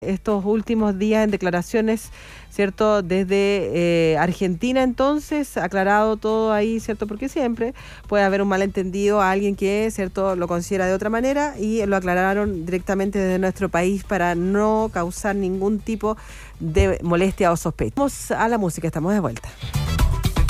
Estos últimos días en declaraciones, ¿cierto? Desde Argentina, entonces, aclarado todo ahí, ¿cierto? Porque siempre puede haber un malentendido a alguien que, ¿cierto?, lo considera de otra manera y lo aclararon directamente desde nuestro país para no causar ningún tipo de molestia o sospecha. Vamos a la música, estamos de vuelta.